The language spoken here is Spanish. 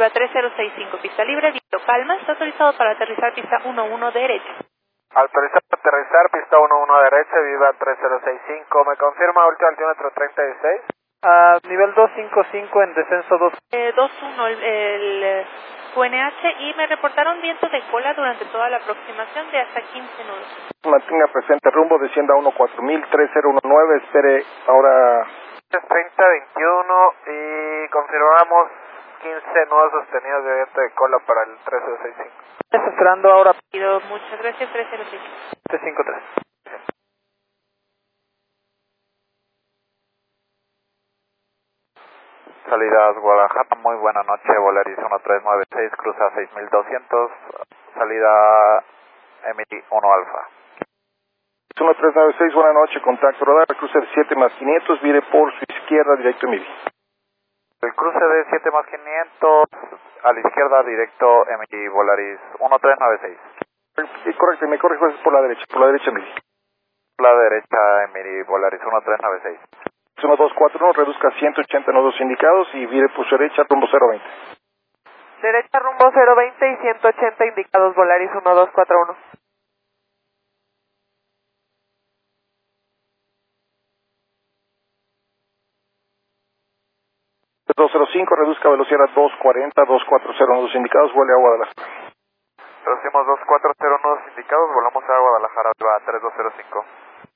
Viva 3065, pista libre, viento calma, está autorizado para aterrizar pista 11 derecha. Autorizado para aterrizar pista 11 derecha, Viva 3065, ¿me confirma último altímetro 36? Nivel 255 en descenso 2. 21 el QNH y me reportaron viento de cola durante toda la aproximación de hasta 15 nudos. Mantenga presente rumbo, descienda 14000-3019, espere ahora... 3021 y confirmamos 15 nudos sostenidos de viento de cola para el 3065. Está esperando ahora. Muchas gracias, 305. 353. Salidas Guadalajara, muy buena noche, Volaris 1396, cruza 6200, salida Emily 1 Alfa. 1396, buena noche, contacto radar, cruce 7 más 500, vire por su izquierda, directo Emily. El cruce de 7 más 500, a la izquierda, directo Emily Volaris 1396. Correcto, me corrijo, es por la derecha Emily. La derecha Emily Volaris 1396. 1241, reduzca 180 nudos indicados y vire por su derecha, rumbo 020. Derecha rumbo 020 y 180 indicados, Volaris 1241. 205, reduzca velocidad a 240, 240 nudos indicados, vuele a Guadalajara. Reducimos 240 nudos indicados, volamos a Guadalajara, a 3205.